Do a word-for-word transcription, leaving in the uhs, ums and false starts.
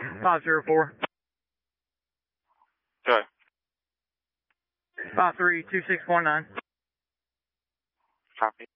five zero four. Okay. five three two six one nine. Copy.